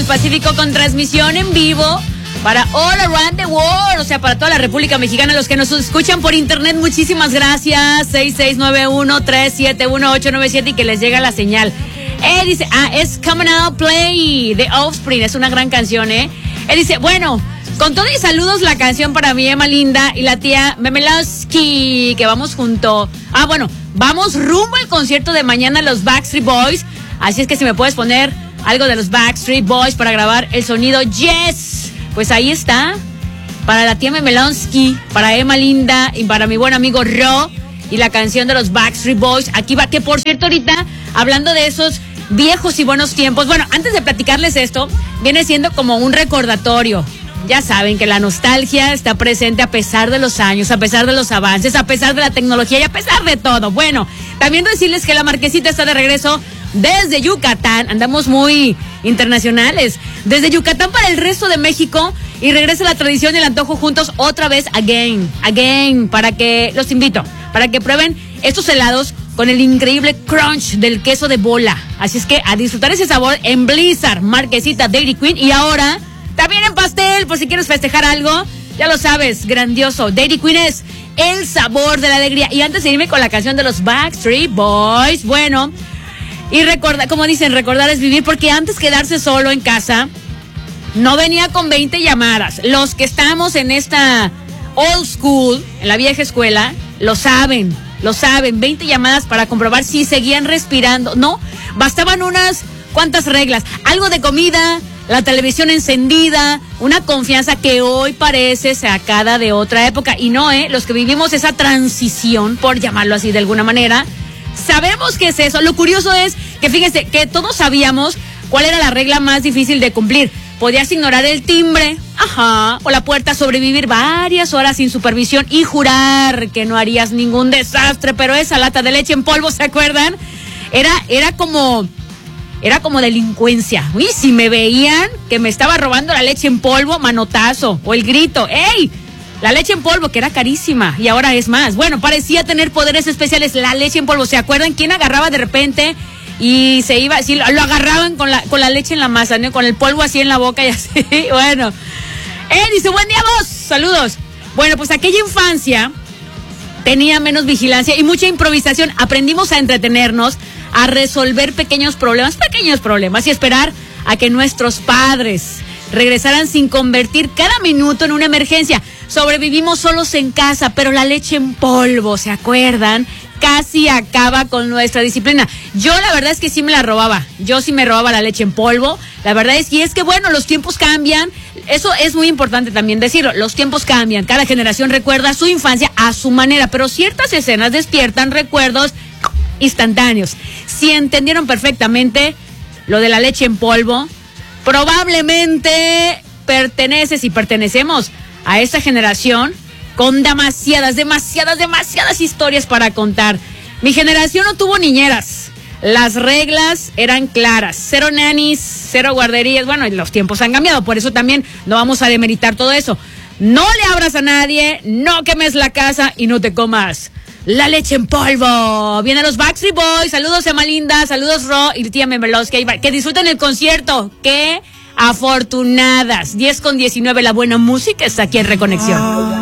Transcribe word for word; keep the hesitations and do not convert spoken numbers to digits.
Pacífico con transmisión en vivo para all around the world, o sea, para toda la República Mexicana. Los que nos escuchan por internet, muchísimas gracias. seis seis nueve uno, tres siete uno, ocho nueve siete y que les llega la señal. Él dice, ah, es Coming Out Play de Offspring, es una gran canción, ¿eh? Él dice, bueno, con todo y saludos la canción para mi Emma Linda y la tía Memelowski, que vamos junto. Ah, bueno, vamos rumbo al concierto de mañana los Backstreet Boys, así es que si me puedes poner algo de los Backstreet Boys para grabar el sonido, yes, pues ahí está, para la tía Memelowski, para Emma Linda y para mi buen amigo Ro, y la canción de los Backstreet Boys, aquí va, que por cierto ahorita, hablando de esos viejos y buenos tiempos, bueno, antes de platicarles esto, viene siendo como un recordatorio. Ya saben que la nostalgia está presente a pesar de los años, a pesar de los avances, a pesar de la tecnología y a pesar de todo. Bueno, también decirles que la Marquesita está de regreso desde Yucatán. Andamos muy internacionales. Desde Yucatán para el resto de México y regresa la tradición y el antojo juntos otra vez, again, again, para que, los invito, para que prueben estos helados con el increíble crunch del queso de bola. Así es que a disfrutar ese sabor en Blizzard, Marquesita, Dairy Queen y ahora también en pastel, por si quieres festejar algo, ya lo sabes, grandioso. Dairy Queen es el sabor de la alegría. Y antes de irme con la canción de los Backstreet Boys, bueno, y recordar, como dicen, recordar es vivir, porque antes quedarse solo en casa no venía con veinte llamadas. Los que estamos en esta old school, en la vieja escuela, lo saben, lo saben, veinte llamadas para comprobar si seguían respirando. No, bastaban unas cuantas reglas, algo de comida, la televisión encendida, una confianza que hoy parece sacada de otra época. Y no, ¿eh? Los que vivimos esa transición, por llamarlo así de alguna manera, sabemos qué es eso. Lo curioso es que, fíjense, que todos sabíamos cuál era la regla más difícil de cumplir. Podías ignorar el timbre, ajá, o la puerta, sobrevivir varias horas sin supervisión y jurar que no harías ningún desastre. Pero esa lata de leche en polvo, ¿se acuerdan? Era, era como... Era como delincuencia. Uy, si me veían que me estaba robando la leche en polvo, manotazo. O el grito, ¡ey! La leche en polvo, que era carísima. Y ahora es más. Bueno, parecía tener poderes especiales. La leche en polvo. ¿Se acuerdan quién agarraba de repente y se iba así? Lo, lo agarraban con la, con la leche en la masa, ¿no? Con el polvo así en la boca y así. Bueno. ¡Eh! Dice, buen día vos. Saludos. Bueno, pues aquella infancia tenía menos vigilancia y mucha improvisación. Aprendimos a entretenernos, a resolver pequeños problemas, pequeños problemas y esperar a que nuestros padres regresaran sin convertir cada minuto en una emergencia. Sobrevivimos solos en casa, pero la leche en polvo, ¿se acuerdan? Casi acaba con nuestra disciplina. Yo la verdad es que sí me la robaba. Yo sí me robaba la leche en polvo. La verdad es que es que bueno, los tiempos cambian. Eso es muy importante también decirlo. Los tiempos cambian. Cada generación recuerda su infancia a su manera, pero ciertas escenas despiertan recuerdos instantáneos. Si entendieron perfectamente lo de la leche en polvo, probablemente perteneces y pertenecemos a esta generación con demasiadas, demasiadas, demasiadas historias para contar. Mi generación no tuvo niñeras. Las reglas eran claras. Cero nannies, cero guarderías. Bueno, los tiempos han cambiado, por eso también no vamos a demeritar todo eso. No le abras a nadie, no quemes la casa y no te comas la leche en polvo. Vienen los Backstreet Boys. Saludos, Emma Linda. Saludos, Ro y tía Memelowski. Que disfruten el concierto. ¡Qué afortunadas! diez con diecinueve, la buena música está aquí en Reconexión.